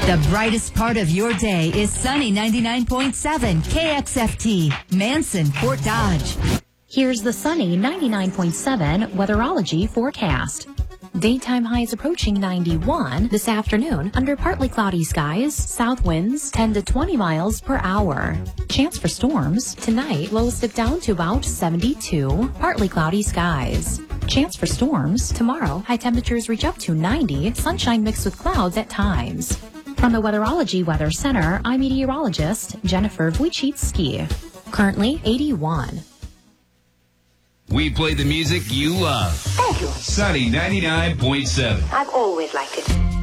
The brightest part of your day is sunny 99.7 KXFT, Manson, Fort Dodge. Here's the sunny 99.7 weatherology forecast. Daytime highs approaching 91 this afternoon under partly cloudy skies, south winds 10 to 20 miles per hour. Chance for storms tonight, lows dip down to about 72, partly cloudy skies. Chance for storms tomorrow, high temperatures reach up to 90, sunshine mixed with clouds at times. From the Weatherology Weather Center, I'm meteorologist Jennifer Wojcicki. Currently 81. We play the music you love. Thank you. Sunny 99.7. I've always liked it.